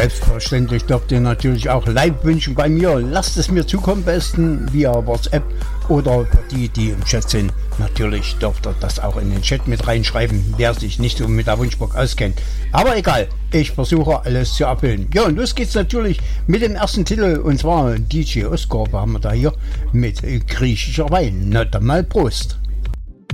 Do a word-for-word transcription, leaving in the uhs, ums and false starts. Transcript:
Selbstverständlich dürft ihr natürlich auch Live-Wünschen bei mir. Lasst es mir zukommen, besten via WhatsApp oder für die, die im Chat sind. Natürlich dürft ihr das auch in den Chat mit reinschreiben, wer sich nicht so mit der Wunschbox auskennt. Aber egal, ich versuche alles zu abbilden. Ja, und los geht's natürlich mit dem ersten Titel, und zwar D J Oscar haben wir da hier mit griechischer Wein. Na dann mal Prost.